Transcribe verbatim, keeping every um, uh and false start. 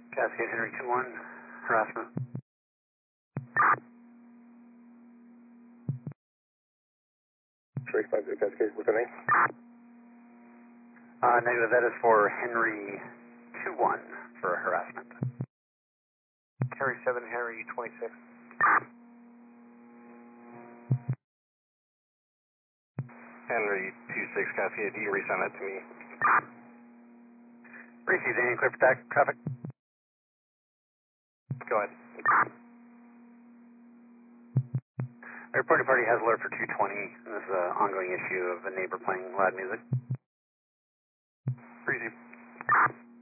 Cascade Henry two one, harassment. three five zero Cascade, what's the name? Uh, negative, that is for Henry two one for harassment. Carry seven, Henry twenty-six. Henry two six Cascade, you resend that to me. Received, any clear for that traffic? Go ahead. Reporting party has alert for two twenty, and this is an ongoing issue of a neighbor playing loud music. Received.